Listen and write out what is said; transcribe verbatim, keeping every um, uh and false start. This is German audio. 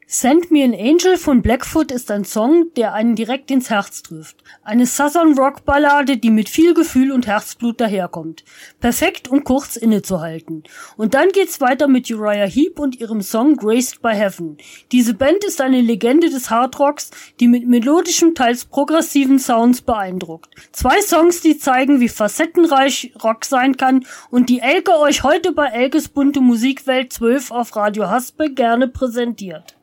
Send Me an Angel von Blackfoot ist ein Song, der einen direkt ins Herz trifft. Eine Southern-Rock-Ballade, die mit viel Gefühl und Herzblut daherkommt. Perfekt, um kurz innezuhalten. Und dann geht's weiter mit Uriah Heep und ihrem Song Graced by Heaven. Diese Band ist eine Legende des Hardrocks, die mit melodischen, teils progressiven Sounds beeindruckt. Zwei Songs, die zeigen, wie facettenreich Rock sein kann und die Elke euch heute bei Elkes bunte Musikwelt zwölf auf Radio Haspe gerne präsentiert.